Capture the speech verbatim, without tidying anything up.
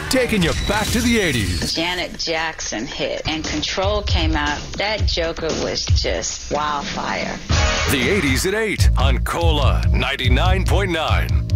taking you back to the eighties. Janet Jackson hit and Control came out. That Joker was just wildfire. The eighties at eight on Cola ninety-nine point nine.